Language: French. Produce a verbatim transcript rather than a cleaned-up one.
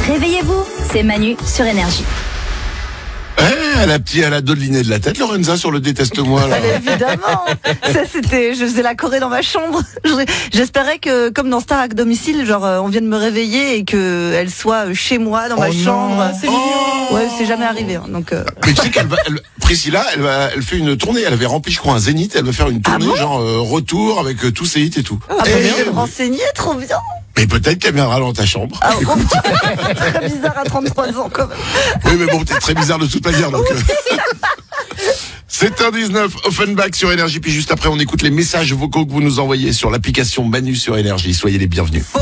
Réveillez-vous, c'est Manu sur Énergie. Eh, elle a petit, elle a dodeliné de la tête, Lorenza, sur le déteste-moi, là. Mais évidemment. Ça, c'était, je faisais la choré dans ma chambre. J'espérais que, comme dans Star à domicile, genre, euh, on vienne me réveiller et que elle soit chez moi, dans ma Oh chambre. non. C'est mignon. Ouais, c'est jamais arrivé, hein, donc, euh... Mais tu sais qu'elle va, elle, Priscilla, elle va, elle fait une tournée. Elle avait rempli, je crois, un zénith. Elle va faire une tournée, Ah bon genre, euh, retour avec euh, tous ses hits et tout. Ah, bah, Eh, je vais me renseigner, trop bien. mais peut-être qu'elle viendra dans ta chambre. Ah, oh, très bizarre à trente-trois ans, quand même. Oui, mais bon, peut-être très bizarre de toute manière, donc. Euh... sept heures dix-neuf, Offenbach sur Énergie. Puis juste après, on écoute les messages vocaux que vous nous envoyez sur l'application Manu sur Énergie. Soyez les bienvenus.